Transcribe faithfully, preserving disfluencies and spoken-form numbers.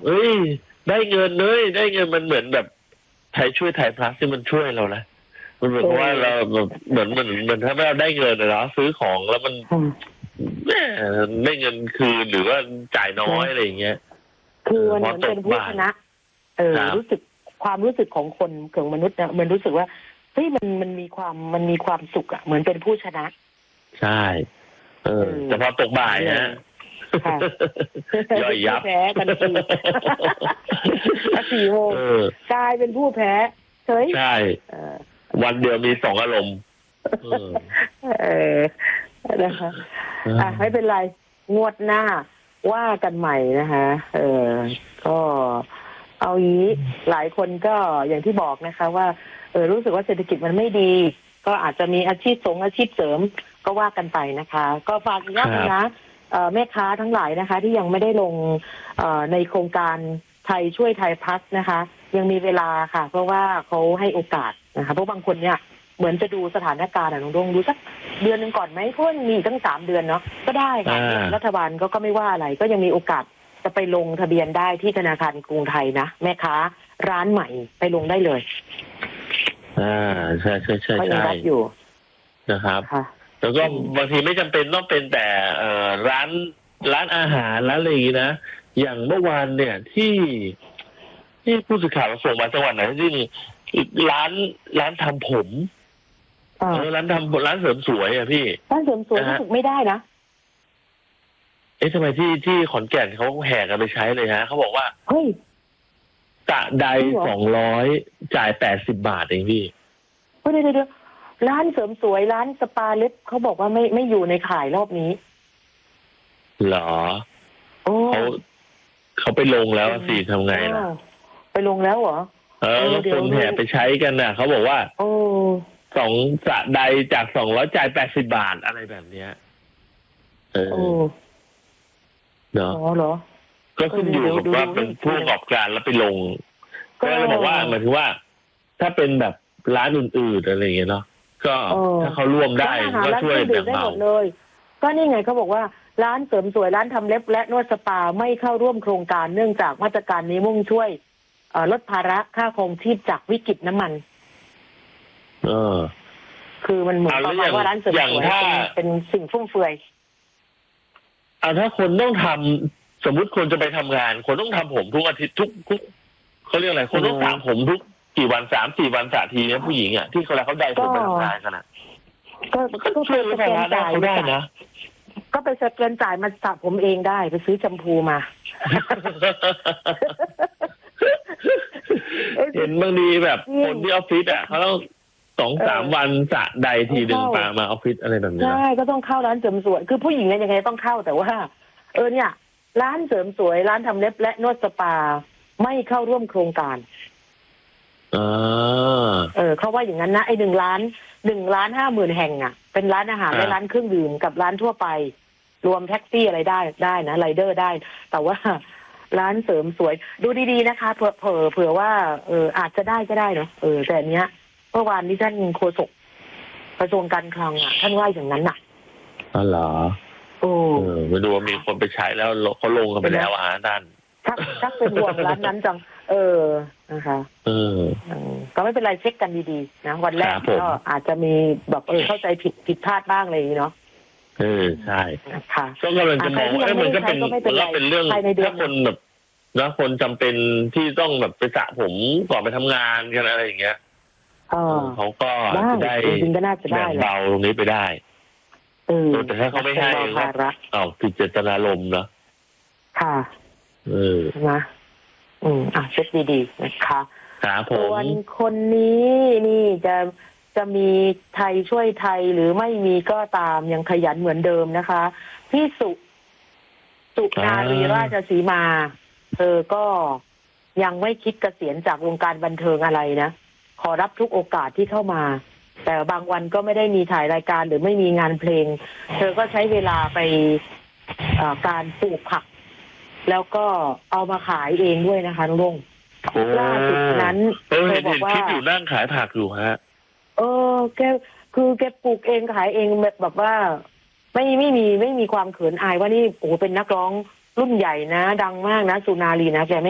เอ้ยได้เงินเลยได้เงินมันเหมือนแบบไทยช่วยไทยพลัสที่มันช่วยเรานะมันเหมือนกับว่าเราแบบเหมือนเหมือนเหมือนถ้าเราได้เงินนะเนาะซื้อของแล้วมันแม่ได้เงินคืนหรือว่าจ่ายน้อยอะไรอย่างเงี้ยคือมันเหมือนเป็นผู้ชนะเออรู้สึกความรู้สึกของคนของมนุษย์เนี่ยมันรู้สึกว่าเฮ้ยมันมันมีความมันมีความสุขอ่ะเหมือนเป็นผู้ชนะใช่เออแต่พอตกบ่ายฮะย่อยยับแพ้กันทีสี่โมงกลายเป็นผู้แพ้เฉยใช่วันเดียวมีสองอารมณ์เออนะคะอ่ะไม่เป็นไร งวดหน้าว่ากันใหม่นะคะเออก็เอางี้หลายคนก็อย่างที่บอกนะคะว่าเออรู้สึกว่าเศรษฐกิจมันไม่ดีก็อาจจะมีอาชีพสงอาชีพเสริมก็ว่ากันไปนะคะก็ฝากอีกอย่างนะแม่ค้าทั้งหลายนะคะที่ยังไม่ได้ลงในโครงการไทยช่วยไทยพัฒน์นะคะยังมีเวลาค่ะเพราะว่าเขาให้โอกาสนะคะเพราะบางคนเนี่ยเหมือนจะดูสถานการณ์อะน้องดงดูสักเดือนหนึ่งก่อนไหมเพราะมีตั้งสามเดือนเนาะก็ได้ค่ะรัฐบาลก็ก็ไม่ว่าอะไรก็ยังมีโอกาสจะไปลงทะเบียนได้ที่ธนาคารกรุงไทยนะแม่ค้าร้านใหม่ไปลงได้เลยอ่าใช่ใช่ใช่ใช่อยู่นะครับแล้วก็บางทีไม่จำเป็นต้องเป็นแต่เอ่อร้านร้านอาหารร้านอะไรอย่างนี้นะอย่างเมื่อวานเนี่ยที่ที่ผู้สื่อข่าวส่งมาจังหวัดไหนที่ร้านร้านทำผมเออร้านทำร้านเสริมสวยอ่ะพี่ร้านเสริมสวยรู้สึกไม่ได้นะเอ๊ะทำไมที่ที่ขอนแก่นเขาแห่กันไปใช้เลยฮะเขาบอกว่าเฮ้ยกะใดสองร้อยจ่ายแปดสิบบาทเองพี่เฮ้ยเดี๋ยวเดี๋ยวร้านเสริมสวยร้านสปาเล็บเขาบอกว่าไม่ไม่อยู่ในขายรอบนี้เหรอเขาเขาไปลงแล้วสิทำไงล่ะไปลงแล้วเหรอเออคนแห่ไปใช้กันน่ะเขาบอกว่าโอ้สองสะใดจากสองร้อยจ่ายแปดสิบบาทอะไรแบบเนี้ยเออเนาะเหรอก็ขึ้นอยู่กับว่าเป็นผู้ประกอบการแล้วไปลงก็เลยบอกว่าหมายถึงว่าถ้าเป็นแบบร้านอื่นๆอะไรอย่างเงี้ยเนาะก็ถ้าเขาร่วมได้ก็ช่วยแบ่งเบาเลยก็นี่ไงเขาบอกว่าร้านเสริมสวยร้านทำเล็บและนวดสปาไม่เข้าร่วมโครงการเนื่องจากมาตรการนี้มุ่งช่วยลดภาระค่าครองชีพจากวิกฤตน้ำมันเออคือมันเหมือนประมาณว่าร้านเสริมสวยเป็นสิ่งฟุ่มเฟือยอ่าถ้าคนต้องทำสมมุติคนจะไปทำงานคนต้องทำผมทุกอาทิตย์ทุกทุกเขาเรียกอะไรคนต้องสระผมทุกกี่วันสามสี่วันสระทีเนี่ยผู้หญิงอ่ะที่เขาเขาได้ผมไปทำงานกันอ่ะก็ก็ช่วยลดภาระได้ได้นะก็ไปสแกนจ่ายมาสระผมเองได้ไปซื้อแชมพูมาเห็นบางทีแบบคนที่ออฟฟิศอ่ะเขาต้องสองสามวันสระใดทีดึงปามาออฟฟิศอะไรแบบนี้ใช่ก็ต้องเข้าร้านเสริมสวยคือผู้หญิงเนี่ยยังไงต้องเข้าแต่ว่าเออเนี่ยร้านเสริมสวยร้านทำเล็บและนวดสปาไม่เข้าร่วมโครงการเออเออเขาว่าอย่างนั้นนะไอ้หนึ่งล้านหนึ่งล้านห้าหมื่นแห่งอ่ะเป็นร้านอาหารและร้านเครื่องดื่มกับร้านทั่วไปรวมแท็กซี่อะไรได้ได้นะไรเดอร์ได้แต่ว่าร้านเสริมสวยดูดีๆนะคะเผื่อเผื่อเผื่อว่าเอออาจจะได้ก็ได้เนาะเออแต่อันเนี้ยเมื่อวานนี้ท่านโฆษกกระทรวงการคลังอ่ะท่านว่าอย่างนั้นน่ะอ๋อเหรอโอ้เออไม่ดูว่ามีคนไปใช้แล้วเขาลงกันไปแล้วอ่ะท่านชักชักเป็นห่วงร้านนั้นจังเออนะคะเออก็ไม่เป็นไรเช็คกันดีๆนะวันแรกก็อาจจะมีแบบเออเข้าใจผิดผิดพลาดบ้างอะไรอย่างนี้เนาะเออใช่ค่ะก็กำลังจะมองว่ามันก็เป็นมันก็เป็นเรื่องถ้าคนแบบนะคนจำเป็นที่ต้องแบบไปสระผมก่อนไปทำงานกันอะไรอย่างเงี้ยเขาก็จะได้แบ่งเบาตรงนี้ไปได้เออแต่ถ้าเขาไม่ให้อ้าวผิดเจตนารมณ์นะค่ะเออนะอืมอ่ะเช็คดีๆนะคะครับผมส่วนคนนี้นี่จะจะมีไทยช่วยไทยหรือไม่มีก็ตามยังขยันเหมือนเดิมนะคะพี่สุสุนารีราชสีมาเธอก็ยังไม่คิดเกษียณจากวงการบันเทิงอะไรนะขอรับทุกโอกาสที่เข้ามาแต่บางวันก็ไม่ได้มีถ่ายรายการหรือไม่มีงานเพลงเธอก็ใช้เวลาไปการปลูกผักแล้วก็เอามาขายเองด้วยนะคะลุงล่าสุดนั้นเธอบอกว่าคิดอยู่นั่งขายผักอยู่ฮะเออแกคือแกปลูกเองขายเองแบบแบบว่าไม่ไม่มีไม่มีความเขินอายว่านี่โอ้เป็นนักร้องรุ่นใหญ่นะดังมากนะสุนารีนะแกไม่